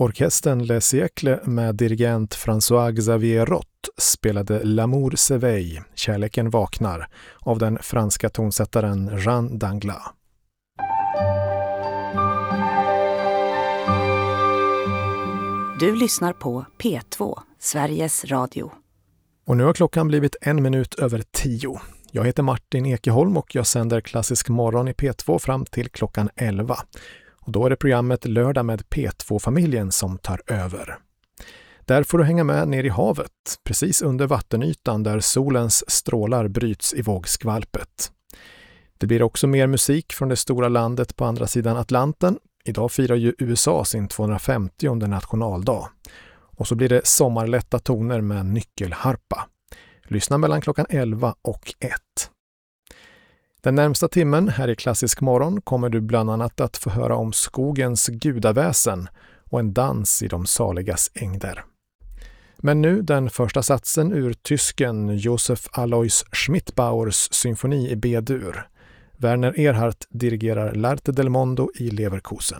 Orkestern Le Siècle med dirigent François-Xavier Roth spelade L'amour s'éveille, Kärleken vaknar, av den franska tonsättaren Jean Danglas. Du lyssnar på P2, Sveriges Radio. Och nu har klockan blivit 10:01. Jag heter Martin Ekeholm och jag sänder Klassisk morgon i P2 fram till klockan 11. Och då är det programmet Lördag med P2-familjen som tar över. Där får du hänga med ner i havet, precis under vattenytan där solens strålar bryts i vågskvalpet. Det blir också mer musik från det stora landet på andra sidan Atlanten. Idag firar ju USA sin 250:e nationaldag. Och så blir det sommarlätta toner med nyckelharpa. Lyssna mellan klockan 11 och 1. Den närmsta timmen här i Klassisk morgon kommer du bland annat att få höra om skogens gudaväsen och en dans i de saligas ängder. Men nu den första satsen ur tysken Josef Alois Schmidtbauers symfoni i B-dur. Werner Erhardt dirigerar L'Arte del Mondo i Leverkusen.